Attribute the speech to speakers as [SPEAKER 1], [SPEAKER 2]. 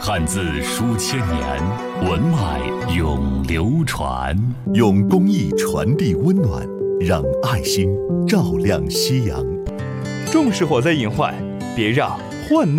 [SPEAKER 1] 汉字书千年，文脉永流传。
[SPEAKER 2] 用公益传递温暖，让爱心照亮夕阳。
[SPEAKER 3] 重视火灾隐患，别让患难